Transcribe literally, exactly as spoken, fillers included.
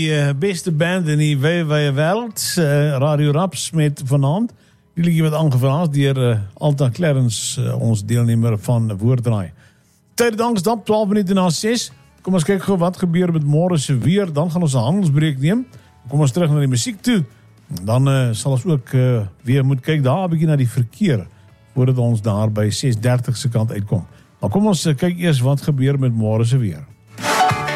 Die uh, beste band in die wijde wereld, uh, Radio Raps met vanavond. Die liedjie wat aangevraagd deur uh, Alta Clarence, uh, ons deelnemer van Woorddraai. Tyddankstap, twaalf minute na ses. Kom ons kyk gou wat gebeur met môre se weer. Dan gaan ons 'n handelsbreek neem. Kom ons terug na die musiek toe. Dan uh, sal ons ook uh, weer moet kyk daar 'n bietjie na die verkeer voordat ons daar by ses dertig se kant uitkom. Maar kom ons uh, kyk eers wat gebeur met môre se weer.